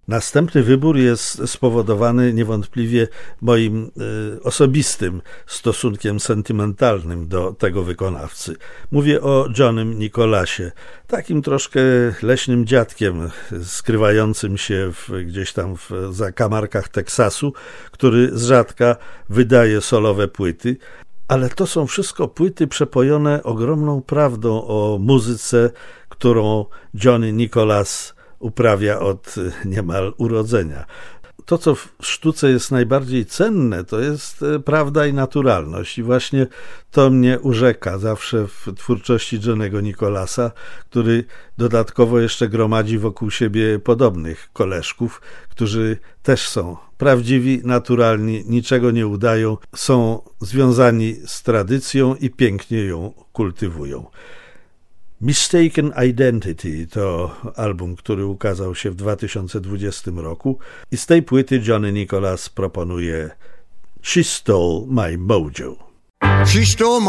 Następny wybór jest spowodowany niewątpliwie moim osobistym stosunkiem sentymentalnym do tego wykonawcy. Mówię o Johnnym Nicolasie, takim troszkę leśnym dziadkiem skrywającym się gdzieś tam w zakamarkach Teksasu, który z rzadka wydaje solowe płyty, ale to są wszystko płyty przepojone ogromną prawdą o muzyce, którą Johnny Nicolas uprawia od niemal urodzenia. To, co w sztuce jest najbardziej cenne, to jest prawda i naturalność. I właśnie to mnie urzeka zawsze w twórczości Johnnego Nicolasa, który dodatkowo jeszcze gromadzi wokół siebie podobnych koleżków, którzy też są prawdziwi, naturalni, niczego nie udają, są związani z tradycją i pięknie ją kultywują. Mistaken Identity to album, który ukazał się w 2020 roku i z tej płyty Johnny Nicolas proponuje She Stole My Mojo. She stole